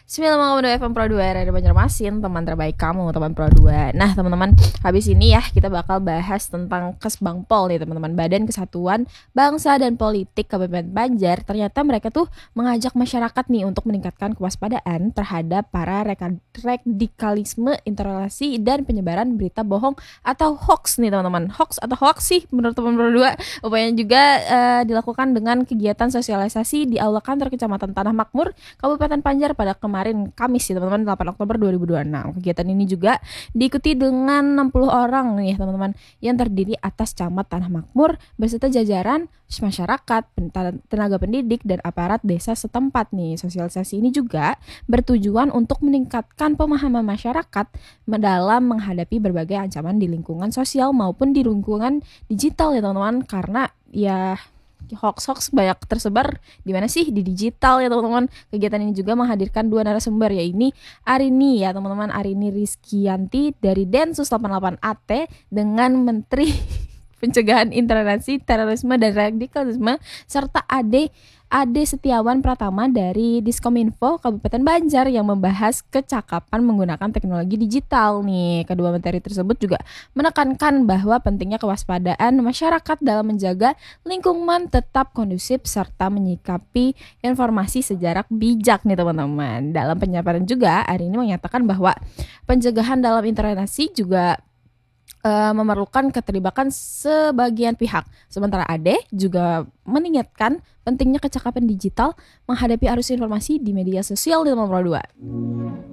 95,2 FM Pro 2 Radio Banjarmasin, teman terbaik kamu, teman Pro 2. Nah teman-teman, habis ini ya kita bakal bahas tentang Kesbangpol nih teman-teman, Badan Kesatuan Bangsa dan Politik Kabupaten Banjar. Ternyata mereka tuh mengajak masyarakat nih untuk meningkatkan kewaspadaan terhadap para radikalisme, intoleransi, dan penyebaran berita bohong atau hoax nih teman-teman. Hoax atau hoax sih menurut teman Pro 2. Upayanya juga dilakukan dengan kegiatan sosialisasi di Aula Kantor Kecamatan Tanah Makmur, Kabupaten Banjar pada kemarin Kamis ya teman-teman, 8 Oktober 2026. Kegiatan ini juga diikuti dengan 60 orang nih teman-teman, yang terdiri atas camat Tanah Makmur beserta jajaran masyarakat, tenaga pendidik, dan aparat desa setempat nih. Sosialisasi ini juga bertujuan untuk meningkatkan pemahaman masyarakat dalam menghadapi berbagai ancaman di lingkungan sosial maupun di lingkungan digital ya teman-teman, karena ya hoax banyak tersebar di mana sih, di digital ya teman-teman. Kegiatan ini juga menghadirkan dua narasumber, yaitu Arini ya teman-teman, Arini Rizkyanti dari Densus 88 AT dengan Menteri Pencegahan Intoleransi, Terorisme, dan Radikalisme, serta Ade Setiawan Pratama dari Diskominfo Kabupaten Banjar yang membahas kecakapan menggunakan teknologi digital nih. Kedua materi tersebut juga menekankan bahwa pentingnya kewaspadaan masyarakat dalam menjaga lingkungan tetap kondusif serta menyikapi informasi secara bijak nih teman-teman. Dalam penyampaian juga, hari ini menyatakan bahwa pencegahan dalam intoleransi juga memerlukan keterlibatan sebagian pihak. Sementara Ade juga mengingatkan pentingnya kecakapan digital menghadapi arus informasi di media sosial di nomor 2.